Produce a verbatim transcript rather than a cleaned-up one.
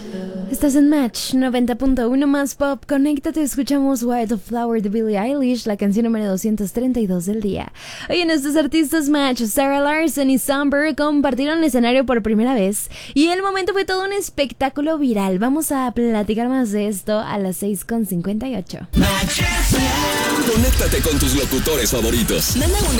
Estás en Match noventa punto uno más pop. Conéctate, escuchamos Wildflower de Billie Eilish, la canción número doscientos treinta y dos del día. Hoy en estos artistas Match, Sarah Larson y Samber compartieron escenario por primera vez y el momento fue todo un espectáculo viral. Vamos a platicar más de esto a las seis con cincuenta y ocho. Conéctate con tus locutores favoritos. Manda un